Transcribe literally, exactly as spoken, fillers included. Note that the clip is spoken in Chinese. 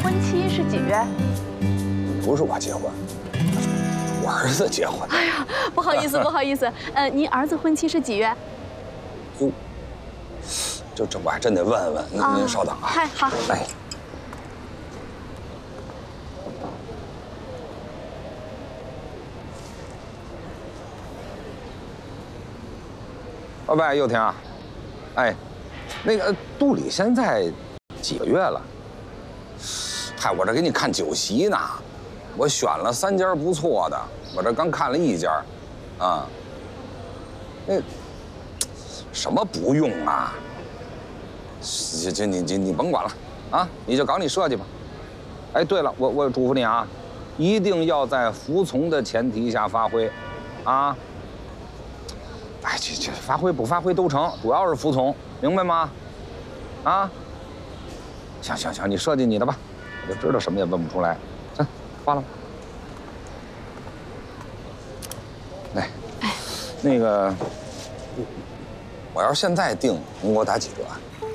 婚期是几月？ 不是我结婚，我儿子结婚。 哎呀，不好意思，不好意思，呃，您儿子婚期是几月？ 哟，这这我还真得问问。那您稍等啊。 嗨，好。 哎。 哦，喂，又婷，哎，那个杜里现在几个月了？嗨，我这给你看酒席呢，我选了三家不错的，我这刚看了一家，啊，那什么不用啊？这这你你你甭管了啊，你就搞你设计吧。哎，对了，我我嘱咐你啊，一定要在服从的前提下发挥，啊。 哎，这这发挥不发挥都成，主要是服从，明白吗？啊，行行行，你设计你的吧，我就知道什么也问不出来。行，挂了吧。哎，那个，我要是现在定，您给我打几折啊？